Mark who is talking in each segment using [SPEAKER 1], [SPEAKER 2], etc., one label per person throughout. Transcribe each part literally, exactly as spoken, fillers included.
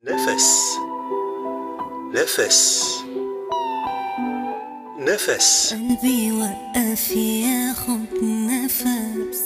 [SPEAKER 1] نفس نفس نفس
[SPEAKER 2] قلبي وقف ياخد نفس.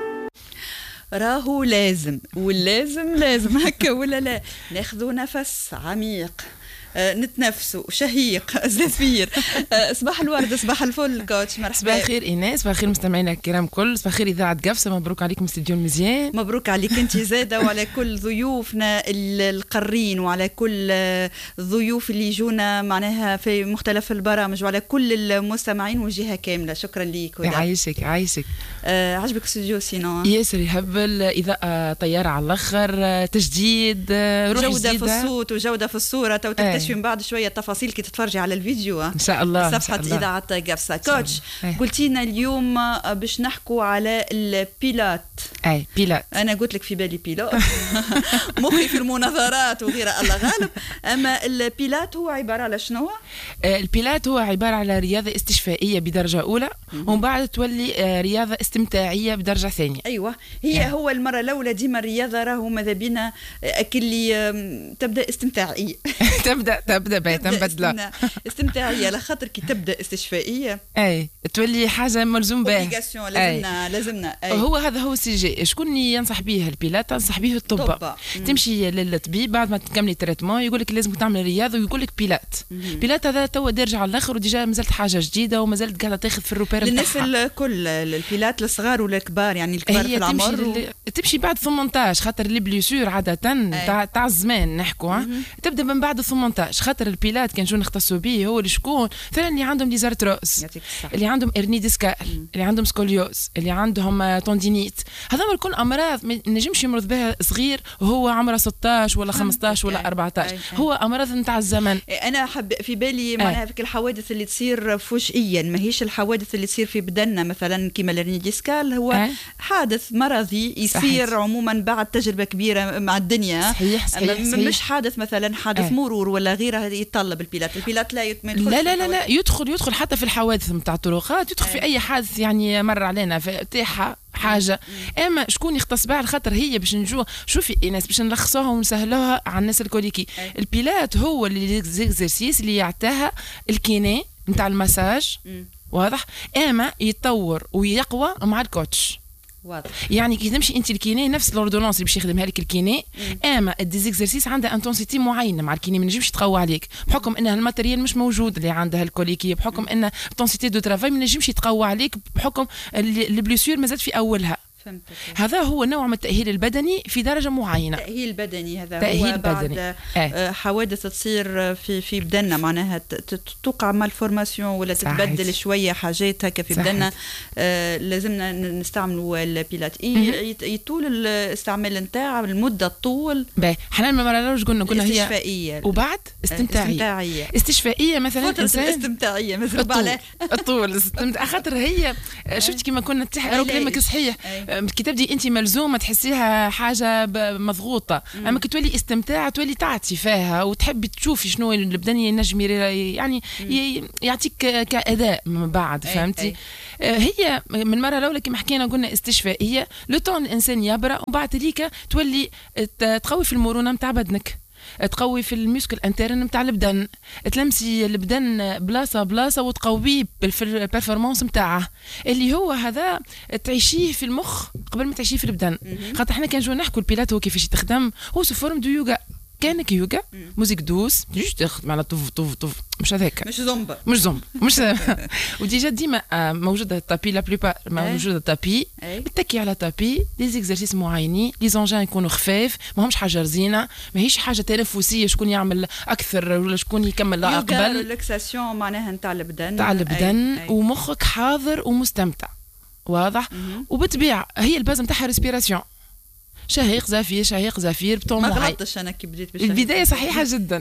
[SPEAKER 3] راهو لازم واللازم لازم هكا ولا لا ناخذوا نفس عميق، آه، نتنفسوا شهيق زفير. آه، صباح الورد، صباح الفل كوتش، مرحبا.
[SPEAKER 4] صباح الخير ايناس، صباح الخير مستمعينا الكرام كل، صباح الخير اذاعه قفصه، مبروك عليكم استديو المزيان.
[SPEAKER 3] مبروك عليك انت زاده وعلى كل ضيوفنا القارين وعلى كل الضيوف اللي يجونا معناها في مختلف البرامج وعلى كل المستمعين والجهه كامله. شكرا ليك.
[SPEAKER 4] عايشك عايشك.
[SPEAKER 3] آه، عجبك الاستوديو سينو؟
[SPEAKER 4] ياسر يهبل، اضاءه طياره على الاخر، تجديد، روح
[SPEAKER 3] جوده
[SPEAKER 4] جديدة.
[SPEAKER 3] في الصوت وجوده في الصوره، تو تكتشفي من بعد شويه تفاصيل كي تتفرجي على الفيديو
[SPEAKER 4] ان شاء الله.
[SPEAKER 3] صفحه اذاعه قفصه. كوتش، قلتي لنا اليوم باش نحكوا على البيلات.
[SPEAKER 4] اي بيلات.
[SPEAKER 3] انا قلت لك في بالي بيلوت مخي في المناظرات وغيرها الله غالب. اما البيلات هو عباره على شنو؟
[SPEAKER 4] البيلات هو عباره على رياضه استشفائيه بدرجه اولى، ومن بعد تولي رياضه استمتاعيه بدرجه ثانيه.
[SPEAKER 3] ايوه هي يعني. هو المره الاولى ديما الرياضه راهو ماذا بينا اكل تبدا استمتاعيه
[SPEAKER 4] تبدا تبدا بها تنبدل
[SPEAKER 3] استمتاعيه لخاطر كي تبدا استشفائيه
[SPEAKER 4] اي تولي حاجه ملزوم بها،
[SPEAKER 3] لازمنا لازمنا.
[SPEAKER 4] أي. هو هذا هو السيجي. شكون ينصح به البيلات؟ تنصح به الطب. تمشي للطبيب بعد ما تكملي تريتمون يقول لك لازم تعمل رياضه ويقول لك بيلات. بيلات هذا تو دارج على الاخر وديجا مازالت حاجه جديده ومازالت قاعده تاخذ في الروبير
[SPEAKER 3] للناس الكل، البيلات الصغار ولا الكبار، يعني الكبار في العمر.
[SPEAKER 4] تمشي, و... تمشي بعد ثمانية عشر خاطر لي بليسور عاده تاع تاع الزمان نحكوا، تبدا من بعد ثمانية عشر خاطر البيلات كان جو نختصوا به هو اللي شكون مثلا اللي عندهم ليزارتروس، اللي عندهم ارني ديسكال، اللي عندهم سكوليوز، اللي عندهم توندينيت. هذا يكون امراض ما نجمش يمرض بها صغير وهو عمره ستة عشر ولا خمسة عشر ولا أربعة عشر. هو امراض نتاع الزمن.
[SPEAKER 3] انا حب في بالي معناها فيك الحوادث اللي تصير فجئيا، ماهيش الحوادث اللي تصير في بدننا مثلا كيما الارني ديسكال، هو أي. حادث مرضي يصير صحيح. عموما بعد تجربه كبيره مع الدنيا.
[SPEAKER 4] صحيح صحيح, صحيح.
[SPEAKER 3] مش حادث مثلا حادث أي. مرور ولا غيره يتطلب البيلات. البيلات لا يدخل
[SPEAKER 4] لا لا لا, لا يدخل يدخل حتى في الحوادث نتاع الطرقات، يدخل أي. في اي حادث يعني مر علينا في تاعها حاجه. اما شكون يختص بها الخاطر هي باش نجو شوفي الناس باش نلخصوها ونسهلوها على الناس الكوليكي. أي. البيلات هو اللي زيكزرسيس اللي يعطاها الكيني نتاع المساج، واضح، اما يتطور ويقوى مع الكوتش.
[SPEAKER 3] واضح.
[SPEAKER 4] يعني كي تمشي انت الكيني نفس الاوردونانس اللي باش يخدمها لك الكيني، اما الديزيكزرسيس عندها انتونسيتي معينه مع الكيني ما نجمش تقوى عليك بحكم ان الماتيريال مش موجود اللي عندها الكوليكيه، بحكم ان الانتونسيتي دو ترافاي ما نجمش يتقوى عليك بحكم البليسيور مازال في اولها. فهمتك. هذا هو نوع من التأهيل البدني في درجة معينة.
[SPEAKER 3] التأهيل البدني هذا
[SPEAKER 4] تأهيل
[SPEAKER 3] هو بعد بدني. آه. حوادث تصير في في بدننا معناها توقع مال فورماسيون ولا تتبدل صحيح. شوية حاجات هكا في بدننا، آه لازمنا نستعملوا البيلات. يطول الاستعمال نتاع المدة الطول.
[SPEAKER 4] باهي حنا المرة الأولى قلنا قلنا هي
[SPEAKER 3] استشفائية
[SPEAKER 4] وبعد استمتاعية.
[SPEAKER 3] استمتاعية
[SPEAKER 4] استشفائية مثلا
[SPEAKER 3] فترة استمتاعية مزروب عليها
[SPEAKER 4] الطول خاطر هي شفت كيما كنا تحكي كلامك صحيح. كي تبدي انت ملزومه تحسيها حاجه مضغوطه، اما كي تولي استمتاع تولي تعطي فيها وتحبي تشوفي شنو البدن ينجم يعني مم. يعطيك كاداء من بعد. أي فهمتي؟ أي. هي من مره الاولى كما حكينا قلنا استشفائيه لو طون الانسان يبرا ومن بعد ليك تولي تقوي في المرونه نتاع بدنك، تقوي في الميسكل انترن نتاع البدن، تلمسي البدن بلاصه بلاصه وتقويه بالبرفورمانس نتاعه اللي هو هذا تعيشيه في المخ قبل ما تعيشيه في البدن. خاطر احنا كان جو نحكوا البيلات هو كيفاش يتخدم، هو سو فورم دو يوغا، كانك يوغا موزيك دوس جوست تخدم على طف طف طف مش هذاك،
[SPEAKER 3] مش زومبا
[SPEAKER 4] مش زومبا مش وديجا ديما موجوده التابي لا بلوبار موجوده التابي، بتكي على تابي دي زيكزرسيس معينين، لي زونجان يكونوا خفاف ماهمش حاجه رزينه، ماهيش حاجه تنفسيه شكون يعمل اكثر ولا شكون يكمل اقبل.
[SPEAKER 3] ريلاكساسيون معناها نتاع البدن
[SPEAKER 4] نتاع البدن ومخك حاضر ومستمتع، واضح. وبالطبيعه هي الباز نتاعها ريسبيراسيون، شهيق زفير شهيق زفير بطون
[SPEAKER 3] ما غلطتش انا كي بديت
[SPEAKER 4] البدايه صحيحه جدا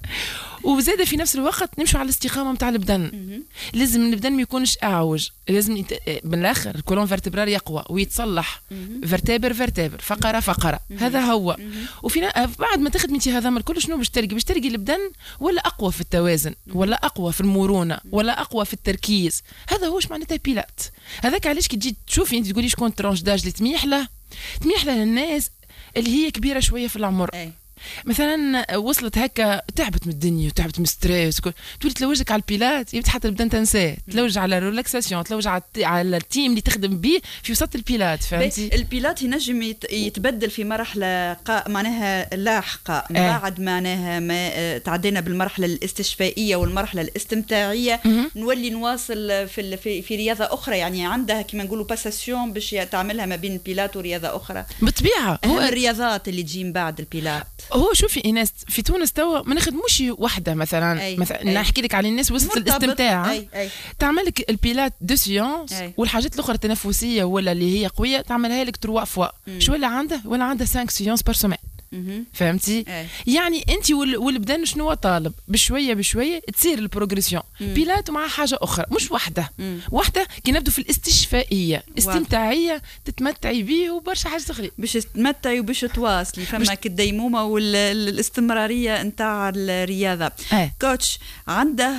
[SPEAKER 4] وزاد في نفس الوقت نمشوا على الاستقامه نتاع البدن. لازم البدن ما يكونش اعوج، لازم يت... بالاخر الكولون فيرتبرال يقوى ويتصلح فيرتبر فيرتبر فقره فقره. هذا هو. وفي بعد ما تخدمي هذا من الكل شنو باش تلقي؟ باش تلقي البدن ولا اقوى في التوازن ولا اقوى في المرونه ولا اقوى في التركيز. هذا هو معناتها بيلات. هذاك علاش كي تجي تشوفي انت تقولي شكون ترونش داج اللي تميح له تميح له للناس اللي هي كبيره شويه في العمر. أي. مثلا وصلت هكا تعبت من الدنيا وتعبت من ستريس تولي تلوجك على البيلات يبدا حتى تبدا تنساه تلوج على الريلاكساسيون تلوج على على التيم اللي تخدم به في وسط البيلات فهمتي.
[SPEAKER 3] البيلات ينجم يتبدل في مرحله قا... معناها لاحقه من
[SPEAKER 4] آه.
[SPEAKER 3] بعد معناها ما تعدينا بالمرحله الاستشفائيه والمرحله الاستمتاعيه
[SPEAKER 4] م-
[SPEAKER 3] نولي نواصل في في, في رياضه اخرى يعني عندها كما نقولوا باساسيون باش تعملها ما بين البيلات ورياضه اخرى
[SPEAKER 4] بالطبيعه.
[SPEAKER 3] هو الرياضات اللي تجي من بعد البيلات
[SPEAKER 4] هو شوفي ايناس في تونس توا ما نخدموش وحده مثلا
[SPEAKER 3] أي.
[SPEAKER 4] مثلا
[SPEAKER 3] أي.
[SPEAKER 4] نحكي لك على الناس وسط الاستمتاع
[SPEAKER 3] أي. أي.
[SPEAKER 4] تعمل لك البيلات دو سيونس والحاجات الاخرى التنفسيه ولا اللي هي قويه تعملها لك تروا فوا شو ولا عنده ولا عنده خمسة سيونس بار سومين فهمتي.
[SPEAKER 3] أي.
[SPEAKER 4] يعني انت والبدن شنو طالب بشويه بشويه تصير البروغريسيون بيلات مع حاجه اخرى مش وحده
[SPEAKER 3] مم.
[SPEAKER 4] وحده كي نبدو في الاستشفائيه استمتاعيه تتمتعي به وبرشا حاجه اخرى
[SPEAKER 3] باش تتمتعي وباش تواصلي فما كالديمومه والاستمراريه نتاع الرياضه.
[SPEAKER 4] أي.
[SPEAKER 3] كوتش عنده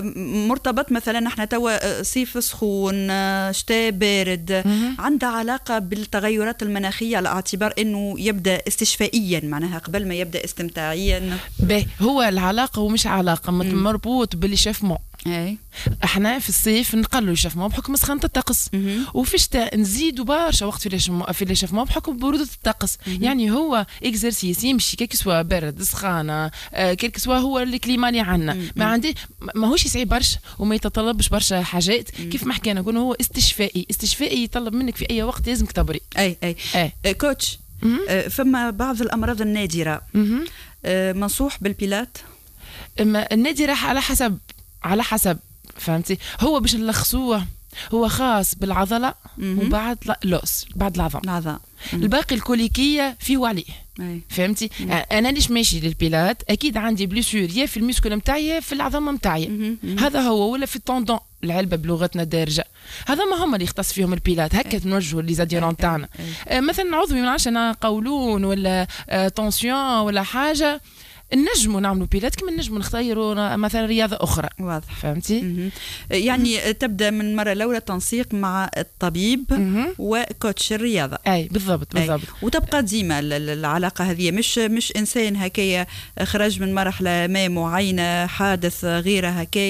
[SPEAKER 3] مرتبط مثلا احنا توا صيف سخون شتاء بارد عنده علاقه بالتغيرات المناخيه على اعتبار انه يبدا استشفائيا معناها قبل ما يبدا استمتاعيا.
[SPEAKER 4] باهي هو العلاقه ومش علاقه مربوط بالشافمون.
[SPEAKER 3] اي
[SPEAKER 4] احنا في الصيف نقلوا الشافمون بحكم سخانه الطقس وفي الشتاء نزيدوا برشا وقت في الشافمون بحكم بروده الطقس. يعني هو اكزرسيس يمشي كيك سوا برد سخانه كيك سوا هو الكليما اللي عندنا ما عندي ماهوش يصعب برشا وما يتطلبش برشا حاجات كيف ما حكينا نقول هو استشفائي استشفائي يطلب منك في اي وقت لازمك تبري.
[SPEAKER 3] اي اي, أي. كوتش فما بعض الامراض النادره منصوح بالبيلات
[SPEAKER 4] النادره على حسب على حسب فهمتي. هو باش نلخصوه هو خاص بالعضله وبعد لوس بعد العظام
[SPEAKER 3] العظام
[SPEAKER 4] الباقي الكوليكيه فيه وعليه. أي. فهمتي. مم. انا ليش ماشي للبيلات اكيد عندي بليسور يا في الميسكول نتاعي يا في العظام نتاعي هذا هو ولا في الطوندون العلبه بلغتنا الدارجه هذا ما هم اللي يختص فيهم البيلات هكا تنوجهوا لي زاديرون تاعنا. آه مثلا عضوي ما انا قولون ولا آه طونسيون ولا حاجه نجموا نعملوا بيلات كما نجموا نختاروا مثلا رياضه اخرى. واضح فهمتي.
[SPEAKER 3] مم. يعني مم. تبدا من مره الاولى تنسيق مع الطبيب مم. وكوتش الرياضه.
[SPEAKER 4] اي بالضبط بالضبط.
[SPEAKER 3] وتبقى ديما العلاقه هذه مش مش انسان هكايا خرج من مرحله ما معينه حادث غيره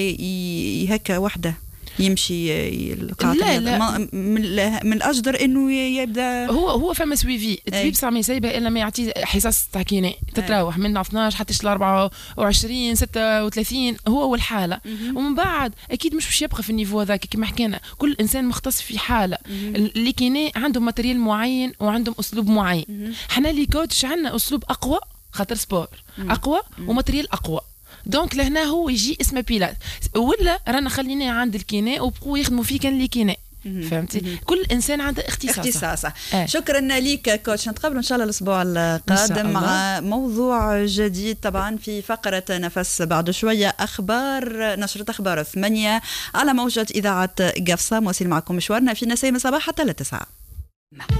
[SPEAKER 3] هكايا هكا وحده يمشي
[SPEAKER 4] لا لا
[SPEAKER 3] من الأجدر إنه يبدأ
[SPEAKER 4] هو هو فما سويفي الطبيب صار ما يسيبها إلا ما يعطي حصص تاع كيني تتراوح من اثناش حتى ل أربعة وعشرين ستة وثلاثين هو والحالة ومن بعد أكيد مش باش يبقى في النيفو هذاك كما حكينا كل إنسان مختص في حالة اللي كيني عندهم ماتريال معين وعندهم أسلوب معين. حنا اللي كوتش عندنا أسلوب أقوى خاطر سبور أقوى وماتريال أقوى دونك لهنا هو يجي اسمه بيلات ولا رانا خليناه عند الكيني وبقوا يخدموا فيه كان اللي كيني فهمتي. كل انسان عنده اختصاصه اختصاصه.
[SPEAKER 3] آه. شكرا ليك كوتش نتقابلوا ان شاء الله الاسبوع القادم مع موضوع جديد طبعا في فقره نفس بعد شويه اخبار نشره اخبار ثمانية على موجه اذاعه قفصه. مواصل معكم مشوارنا في نسيم صباح حتى لتسعة.